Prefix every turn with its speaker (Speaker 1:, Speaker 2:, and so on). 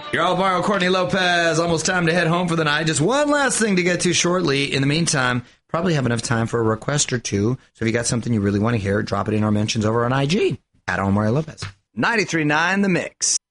Speaker 1: You're all Mario Courtney Lopez. Almost time to head home for the night. Just one last thing to get to shortly. In the meantime, probably have enough time for a request or two. So if you got something you really want to hear, drop it in our mentions over on IG at Mario Lopez. 93.9 The Mix.